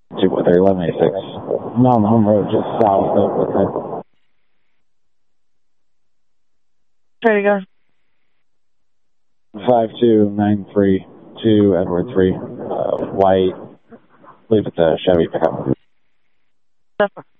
1186. Mountain Home Road, just south of Woodside. Ready to go. 52932 Edward 3, white, I believe it's a Chevy pickup.